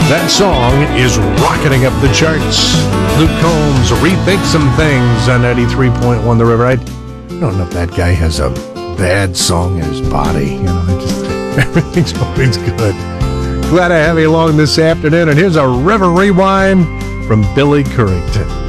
That song is rocketing up the charts. Luke Combs, Rethink Some Things on 93.1 The River. I don't know if that guy has a bad song in his body. Everything's always good. Glad to have you along this afternoon. And here's a River Rewind from Billy Currington.